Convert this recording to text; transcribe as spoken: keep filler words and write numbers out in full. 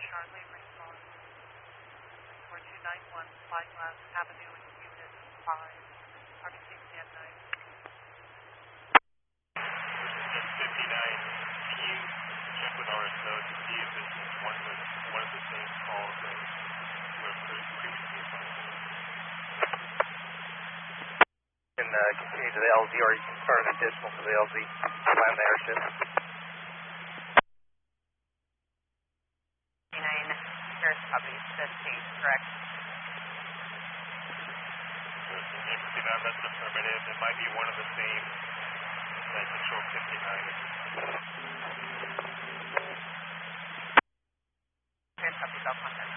Charlie, respond. four two nine one, Spyglass Avenue, Unit five, R B C C N nine. fifty-nine, can you check with R S O to see if this is one of the, one of the same calls that were previously assigned? You can uh, continue to the L Z, or you can start an additional to the L Z. Plan the airship. fifty-nine, here's copy, fifteen, correct. fifty-nine, that's affirmative. It might be one of the same that control fifty-nine. Here's copy, Bell Contact.